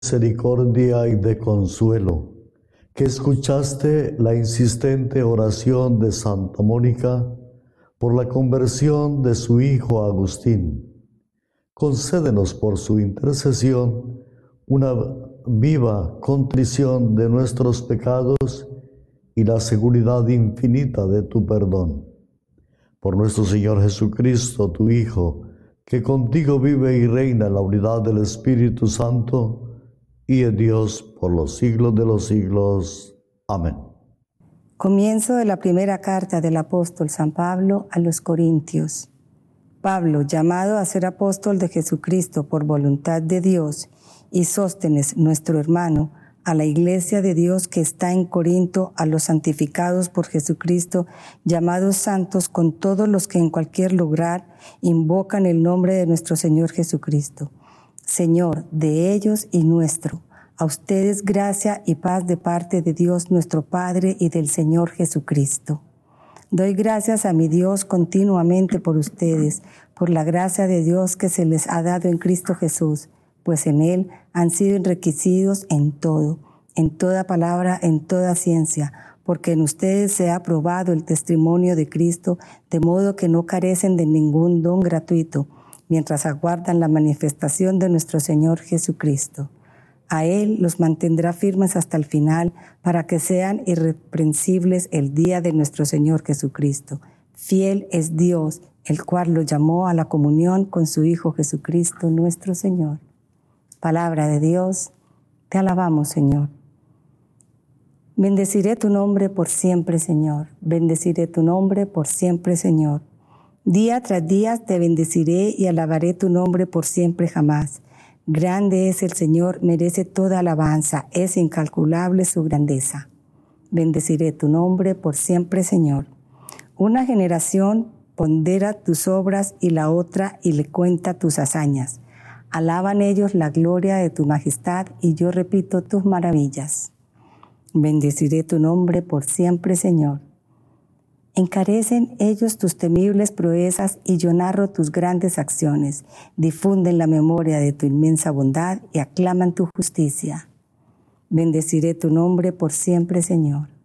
misericordia y de consuelo, que escuchaste la insistente oración de Santa Mónica por la conversión de su hijo Agustín. Concédenos por su intercesión una viva contrición de nuestros pecados y la seguridad infinita de tu perdón. Por nuestro Señor Jesucristo, tu Hijo, que contigo vive y reina en la unidad del Espíritu Santo, y es Dios por los siglos de los siglos. Amén. Comienzo de la primera carta del apóstol San Pablo a los Corintios. Pablo, llamado a ser apóstol de Jesucristo por voluntad de Dios, y Sóstenes, nuestro hermano, a la iglesia de Dios que está en Corinto, a los santificados por Jesucristo, llamados santos, con todos los que en cualquier lugar invocan el nombre de nuestro Señor Jesucristo. Señor, de ellos y nuestro, a ustedes gracia y paz de parte de Dios nuestro Padre y del Señor Jesucristo. Doy gracias a mi Dios continuamente por ustedes, por la gracia de Dios que se les ha dado en Cristo Jesús, pues en Él han sido enriquecidos en todo, en toda palabra, en toda ciencia, porque en ustedes se ha probado el testimonio de Cristo, de modo que no carecen de ningún don gratuito, mientras aguardan la manifestación de nuestro Señor Jesucristo. A Él los mantendrá firmes hasta el final, para que sean irreprensibles el día de nuestro Señor Jesucristo. Fiel es Dios, el cual los llamó a la comunión con su Hijo Jesucristo, nuestro Señor. Palabra de Dios, te alabamos, Señor. Bendeciré tu nombre por siempre, Señor. Bendeciré tu nombre por siempre, Señor. Día tras día te bendeciré y alabaré tu nombre por siempre jamás. Grande es el Señor, merece toda alabanza, es incalculable su grandeza. Bendeciré tu nombre por siempre, Señor. Una generación pondera tus obras y la otra y le cuenta tus hazañas. Alaban ellos la gloria de tu majestad y yo repito tus maravillas. Bendeciré tu nombre por siempre, Señor. Encarecen ellos tus temibles proezas y yo narro tus grandes acciones. Difunden la memoria de tu inmensa bondad y aclaman tu justicia. Bendeciré tu nombre por siempre, Señor.